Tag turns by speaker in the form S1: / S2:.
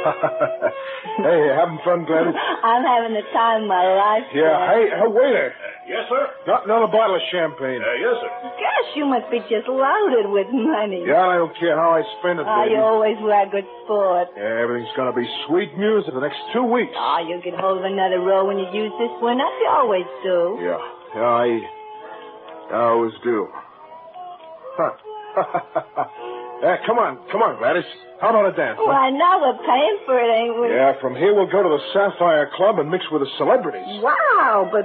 S1: Hey, having fun, Gladys?
S2: I'm having the time of my life.
S1: Yeah. Hey, waiter.
S3: Yes, sir?
S1: Not another bottle of champagne.
S3: Yes, sir.
S2: Gosh, you must be just loaded with money.
S1: Yeah, I don't care how I spend it,
S2: Oh,
S1: baby.
S2: you always were a good sport.
S1: Yeah, everything's gonna be sweet music for the next 2 weeks.
S2: Oh, you'll get hold of another roll when you use this one up. You always do.
S1: Yeah, I always do. Huh. Come on, Gladys. How about a dance? Huh?
S2: Why, now we're paying for it, ain't we?
S1: Yeah, from here we'll go to the Sapphire Club and mix with the celebrities.
S2: Wow, but